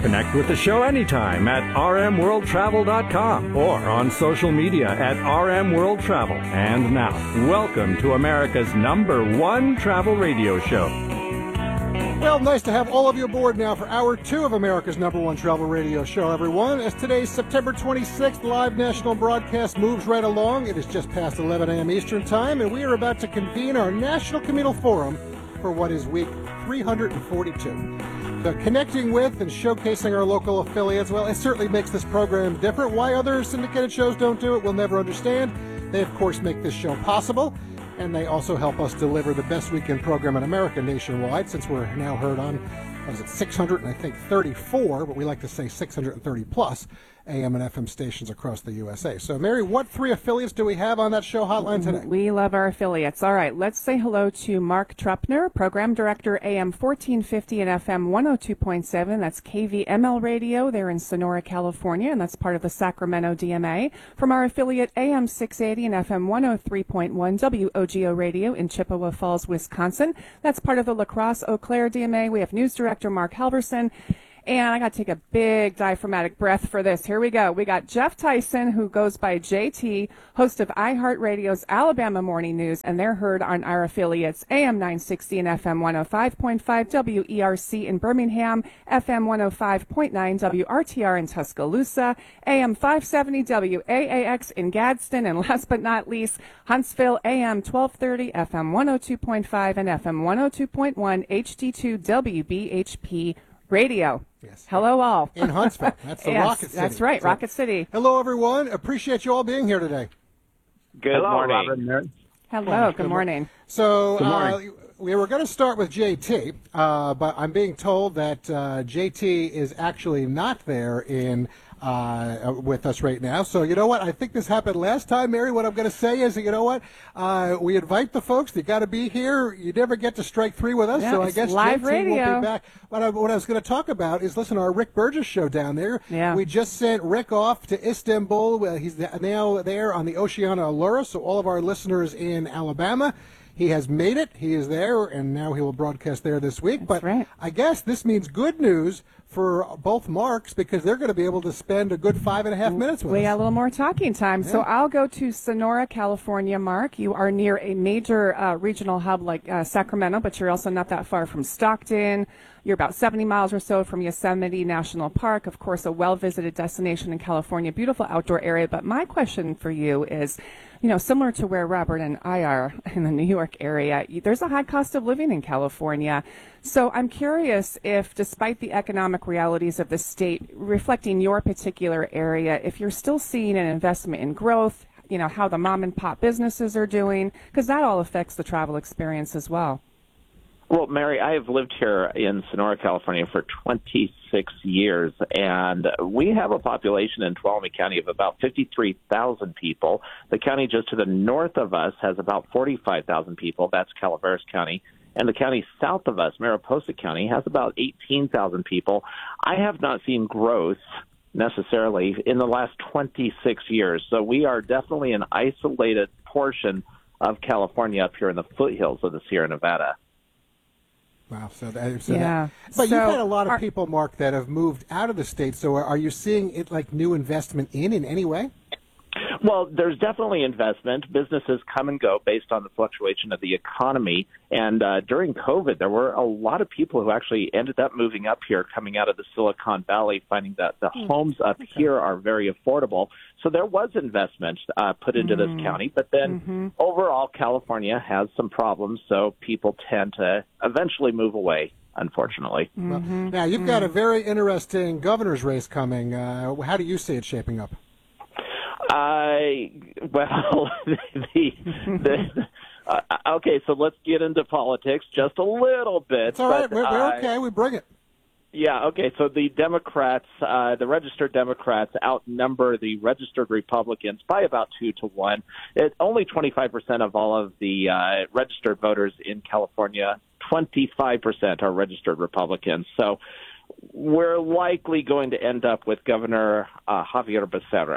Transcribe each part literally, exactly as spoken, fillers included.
Connect with the show anytime at r m world travel dot com or on social media at R M World Travel. And now, welcome to America's number one travel radio show. Well, nice to have all of you aboard now for hour two of America's number one travel radio show, everyone. As today's September twenty-sixth live national broadcast moves right along, it is just past eleven a.m. Eastern Time, and we are about to convene our National Communal Forum for what is week three hundred forty-two. The connecting with and showcasing our local affiliates, well, it certainly makes this program different. Why other syndicated shows don't do it, we'll never understand. They, of course, make this show possible. And they also help us deliver the best weekend program in America nationwide, since we're now heard on, what is it, six hundred, and I think thirty-four, but we like to say six hundred thirty plus A M and F M stations across the U S A. So, Mary, what three affiliates do we have on that show hotline today? We love our affiliates. All right, let's say hello to Mark Trupner, Program Director, A M fourteen fifty and F M one oh two point seven. That's K V M L Radio. They're in Sonora, California, and that's part of the Sacramento D M A. From our affiliate, A M six eighty and F M one oh three point one, W O G O Radio in Chippewa Falls, Wisconsin. That's part of the La Crosse Eau Claire D M A. We have News Director Mark Halverson. And I got to take a big diaphragmatic breath for this. Here we go. We got Jeff Tyson, who goes by J T, host of iHeartRadio's Alabama Morning News, and they're heard on our affiliates A M nine sixty and F M one oh five point five, W E R C in Birmingham, F M one oh five point nine, W R T R in Tuscaloosa, A M five seventy, W A A X in Gadsden, and last but not least, Huntsville, A M twelve thirty, F M one oh two point five, and F M one oh two point one, H D two W B H P Radio. Yes. Hello, all. In Huntsville. That's the yes, Rocket City. That's right, so, Rocket City. Hello, everyone. Appreciate you all being here today. Good Hello, morning. Robin. Hello, good, good morning. So, Good morning. Uh, we were going to start with J T, uh, but I'm being told that uh, J T is actually not there in uh, with us right now. So, you know what? I think this happened last time, Mary. What I'm going to say is, you know what? Uh, we invite the folks. You got to be here. You never get to strike three with us. Yeah, so I it's guess live J T radio. will be back. But I, what I was going to talk about is, listen, our Rick Burgess show down there. Yeah. We just sent Rick off to Istanbul. Well, he's now there on the Oceana Allura. So all of our listeners in Alabama, he has made it. He is there, and now he will broadcast there this week. That's but right. I guess this means good news for both Marks, because they're going to be able to spend a good five and a half minutes with We us. got a little more talking time. Yeah. So I'll go to Sonora, California, Mark. You are near a major uh, regional hub like uh, Sacramento, but you're also not that far from Stockton. You're about seventy miles or so from Yosemite National Park, of course, a well-visited destination in California, beautiful outdoor area. But my question for you is, you know, similar to where Robert and I are in the New York area, there's a high cost of living in California. So I'm curious if, despite the economic realities of the state reflecting your particular area, if you're still seeing an investment in growth, you know, how the mom and pop businesses are doing, because that all affects the travel experience as well. Well, Mary, I have lived here in Sonora, California for twenty-six years, and we have a population in Tuolumne County of about fifty-three thousand people. The county just to the north of us has about forty-five thousand people. That's Calaveras County. And the county south of us, Mariposa County, has about eighteen thousand people. I have not seen growth necessarily in the last twenty-six years. So we are definitely an isolated portion of California up here in the foothills of the Sierra Nevada. Wow. So that, so Yeah. That, but So you've had a lot of are- people, Mark, that have moved out of the state. So are, are you seeing it like new investment in in any way? Well, there's definitely investment. Businesses come and go based on the fluctuation of the economy. And uh, during COVID, there were a lot of people who actually ended up moving up here, coming out of the Silicon Valley, finding that the mm. homes up okay. here are very affordable. So there was investment uh, put into mm-hmm. this county. But then mm-hmm. overall, California has some problems, so people tend to eventually move away, unfortunately. Mm-hmm. Well, now, you've mm-hmm. got a very interesting governor's race coming. Uh, how do you see it shaping up? I well, the, the uh, okay. So let's get into politics just a little bit. It's all right. But, we're, we're uh, okay. We bring it. Yeah. Okay. So the Democrats, uh, the registered Democrats, outnumber the registered Republicans by about two to one. It, only twenty-five percent of all of the uh, registered voters in California, twenty-five percent are registered Republicans. So we're likely going to end up with Governor uh, Javier Becerra.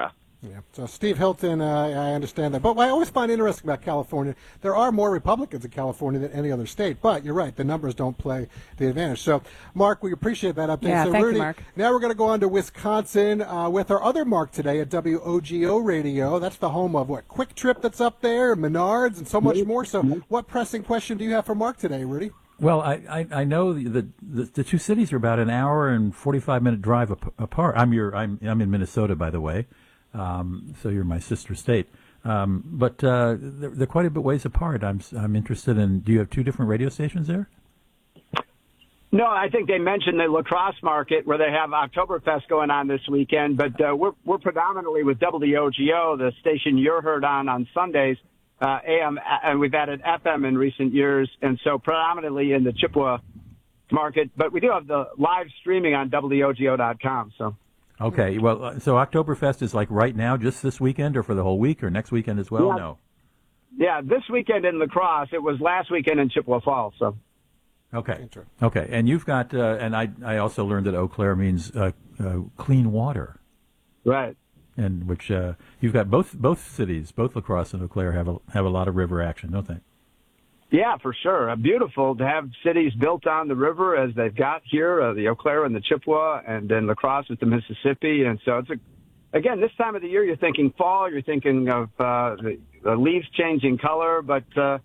Yeah. So Steve Hilton, uh, I understand that. But what I always find interesting about California, there are more Republicans in California than any other state. But you're right, the numbers don't play the advantage. So, Mark, we appreciate that update. Yeah, so, thank you, Rudy, Mark. now we're going to go on to Wisconsin uh, with our other Mark today at W O G O Radio. That's the home of, what, Quick Trip that's up there, Menards, and so much more. So what pressing question do you have for Mark today, Rudy? Well, I, I, I know the, the the two cities are about an hour and forty-five minute drive ap- apart. I'm your I'm I'm in Minnesota, by the way. Um, so you're my sister state, um, but uh, they're, they're quite a bit ways apart. I'm I'm interested in. Do you have two different radio stations there? No, I think they mentioned the La Crosse market where they have Oktoberfest going on this weekend. But uh, we're we're predominantly with W O G O, the station you're heard on on Sundays, uh, A M, and we've added F M in recent years, and so predominantly in the Chippewa market. But we do have the live streaming on W O G O dot com. So. Okay, well, uh, so Oktoberfest is like right now, just this weekend, or for the whole week, or next weekend as well? Yeah. No. Yeah, this weekend in La Crosse. It was last weekend in Chippewa Falls. So. Okay. Okay, and you've got, uh, and I I also learned that Eau Claire means uh, uh, clean water. Right. And which uh, you've got both both cities, both La Crosse and Eau Claire have a have a lot of river action, don't they? Yeah, for sure. Uh, beautiful to have cities built on the river as they've got here, uh, the Eau Claire and the Chippewa, and then La Crosse with the Mississippi. And so it's, a, again, this time of the year, you're thinking fall, you're thinking of uh, the, the leaves changing color, but uh,